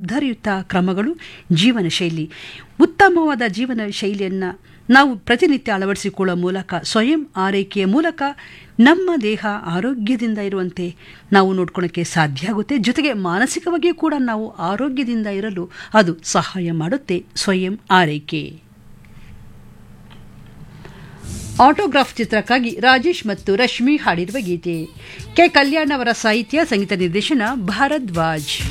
ಜವಾಬ್ದಾರಿಯುತ ಕ್ರಮಗಳು ಜೀವನ ಶೈಲಿ. ಉತ್ತಮವಾದ ಜೀವನ ಶೈಲಿಯನ್ನು ನಾವು ಪ್ರತಿನಿತ್ಯ ಅಳವಡಿಸಿಕೊಳ್ಳುವ ಮೂಲಕ ಸ್ವಯಂ ಆರೈಕೆಯ ಮೂಲಕ ನಮ್ಮ ದೇಹ ಆರೋಗ್ಯದಿಂದ ಇರುವಂತೆ ನಾವು ನೋಡ್ಕೊಳ್ಳೋಕ್ಕೆ ಸಾಧ್ಯ ಆಗುತ್ತೆ. ಜೊತೆಗೆ ಮಾನಸಿಕವಾಗಿಯೂ ಕೂಡ ನಾವು ಆರೋಗ್ಯದಿಂದ ಇರಲು ಅದು ಸಹಾಯ ಮಾಡುತ್ತೆ ಸ್ವಯಂ ಆರೈಕೆ. ಆಟೋಗ್ರಾಫ್ ಚಿತ್ರಕ್ಕಾಗಿ ರಾಜೇಶ್ ಮತ್ತು ರಶ್ಮಿ ಹಾಡಿರುವ ಗೀತೆ. ಕೆ ಕಲ್ಯಾಣ್ ಅವರ ಸಾಹಿತ್ಯ, ಸಂಗೀತ ನಿರ್ದೇಶನ ಭಾರದ್ವಾಜ್.